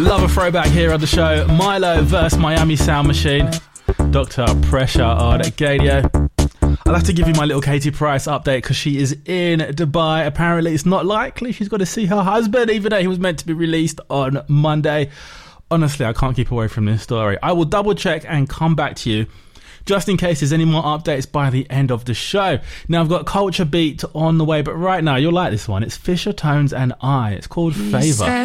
Love a throwback here on the show. Milo vs Miami Sound Machine. Dr. Pressure on Gadio. I'll have to give you my little Katie Price update because she is in Dubai. Apparently it's not likely she's got to see her husband, even though he was meant to be released on Monday. Honestly, I can't keep away from this story. I will double check and come back to you just in case there's any more updates by the end of the show. Now, I've got Culture Beat on the way, but right now, you'll like this one. It's Fisher Tones and I. It's called Favour.